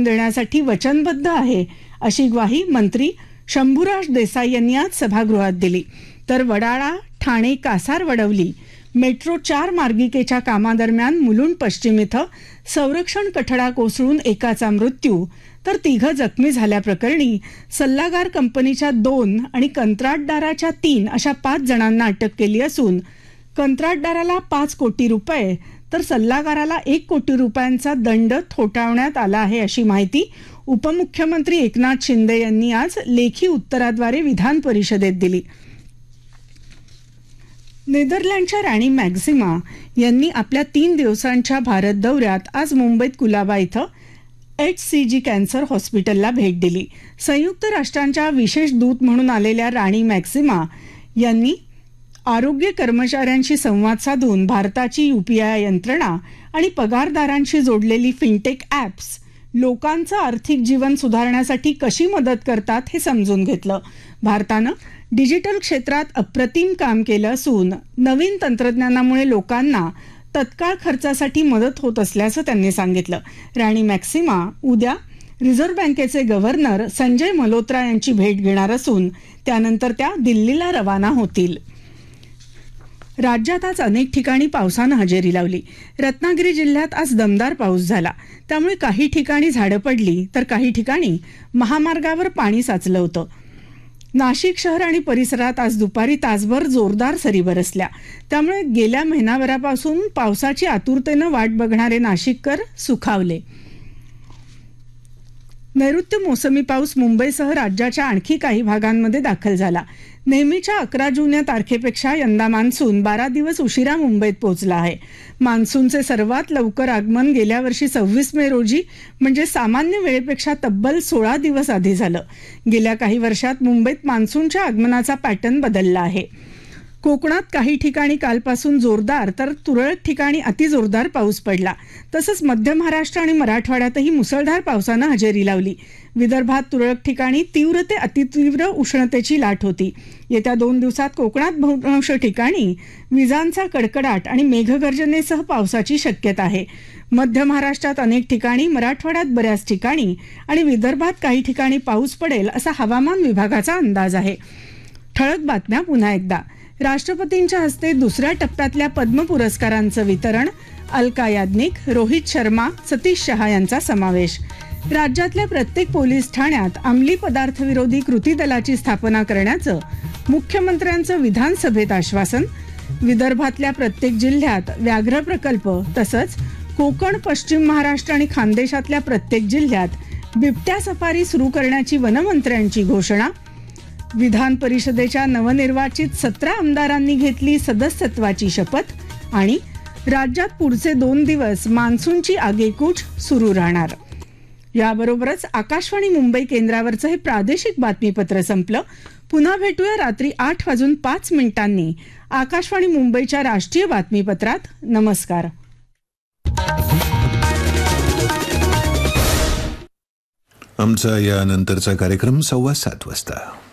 मिळवून देण्यासाठी वचनबद्ध आहे, अशी ग्वाही मंत्री शंभूराज देसाई यांनी आज सभागृहात दिली. तर वडाळा, ठाणे, कासार, वडवली मेट्रो 4 मार्गिकेच्या कामादरम्यान मुलुंड पश्चिम इथं संरक्षण कठडा कोसळून एकाचा मृत्यू तर 3 जखमी झाल्याप्रकरणी सल्लागार कंपनीच्या 2 आणि कंत्राटदाराच्या 3 अशा 5 जणांना अटक केली असून कंत्राटदाराला 5 कोटी रुपये तर सल्लागाराला 1 कोटी रुपयांचा दंड ठोठावण्यात आला आहे, अशी माहिती उपमुख्यमंत्री एकनाथ शिंदे यांनी आज लेखी उत्तराद्वारे विधान परिषदेत दिली. नेदरलँडच्या राणी मॅक्झिमा यांनी आपल्या 3 दिवसांच्या भारत दौऱ्यात आज मुंबईत कुलाबा इथं HCG कॅन्सर हॉस्पिटलला भेट दिली. संयुक्त राष्ट्रांच्या विशेष दूत म्हणून आलेल्या राणी मॅक्झिमा यांनी आरोग्य कर्मचाऱ्यांशी संवाद साधून भारताची UPI यंत्रणा आणि पगारदारांशी जोडलेली फिनटेक ॲप्स लोकांचं आर्थिक जीवन सुधारण्यासाठी कशी मदत करतात हे समजून घेतलं. भारतानं डिजिटल क्षेत्रात अप्रतिम काम केलं असून नवीन तंत्रज्ञानामुळे लोकांना तत्काळ खर्चासाठी मदत होत असल्याचं त्यांनी सांगितलं. राणी मॅक्झिमा उद्या रिझर्व्ह बँकेचे गव्हर्नर संजय मल्होत्रा यांची भेट घेणार असून त्यानंतर त्या दिल्लीला रवाना होतील. राज्यात आज अनेक ठिकाणी पावसानं हजेरी लावली. रत्नागिरी जिल्ह्यात आज दमदार पाऊस झाला, त्यामुळे काही ठिकाणी झाडं पडली तर काही ठिकाणी महामार्गावर पाणी साचलं होतं. नाशिक शहर आणि परिसरात आज दुपारी तासभर जोरदार सरी बरसल्या, त्यामुळे गेल्या महिनाभरापासून पावसाची आतुरतेनं वाट बघणारे नाशिककर सुखावले. नैऋत्य मोसमी पाऊस मुंबईसह राज्याच्या आणखी काही भागांमध्ये दाखल झाला. नेहमीच्या 11 जून या तारखेपेक्षा यंदा मान्सून 12 दिवस उशिरा मुंबईत पोहोचला आहे. मान्सूनचे सर्वात लवकर आगमन गेल्या वर्षी 26 मे रोजी म्हणजे सामान्य वेळेपेक्षा तब्बल 16 दिवस आधी झालं. गेल्या काही वर्षात मुंबईत मान्सूनच्या आगमनाचा पॅटर्न बदलला आहे. कोकणात काही ठिकाणी कालपासून जोरदार तर तुरळक ठिकाणी अतिजोरदार पाऊस पडला. तसंच मध्य महाराष्ट्र आणि मराठवाड्यातही मुसळधार पावसानं हजेरी लावली. विदर्भात तुरळक ठिकाणी तीव्र ते अतितीव्र उष्णतेची लाट होती. येत्या 2 दिवसात कोकणात बहुतांश ठिकाणी विजांचा कडकडाट आणि मेघगर्जनेसह पावसाची शक्यता आहे. मध्य महाराष्ट्रात अनेक ठिकाणी, मराठवाड्यात बऱ्याच ठिकाणी आणि विदर्भात काही ठिकाणी पाऊस पडेल असा हवामान विभागाचा अंदाज आहे. ठळक बातम्या पुन्हा एकदा. राष्ट्रपतींच्या हस्ते दुसऱ्या टप्प्यातल्या पद्म पुरस्कारांचं वितरण. अलका याज्ञिक, रोहित शर्मा, सतीश शहा यांचा समावेश. राज्यातल्या प्रत्येक पोलीस ठाण्यात अंमली पदार्थ विरोधी कृती दलाची स्थापना करण्याचं मुख्यमंत्र्यांचं विधानसभेत आश्वासन. विदर्भातल्या प्रत्येक जिल्ह्यात व्याघ्र प्रकल्प तसंच कोकण, पश्चिम महाराष्ट्र आणि खानदेशातल्या प्रत्येक जिल्ह्यात बिबट्या सफारी सुरू करण्याची वनमंत्र्यांची घोषणा. विधान परिषदेच्या नवनिर्वाचित 17 आमदारांनी घेतली सदस्यत्वाची शपथ. आणि राज्यात पुढचे 2 दिवस मान्सूनची आगेकूच सुरू राहणार. याबरोबरच आकाशवाणी मुंबई केंद्रावरचं हे प्रादेशिक बातमीपत्र संपलं. पुन्हा भेटूया रात्री 8:05 आकाशवाणी मुंबईच्या राष्ट्रीय बातमीपत्रात. नमस्कार. आमचा यानंतरचा कार्यक्रम 7:15 वाजता.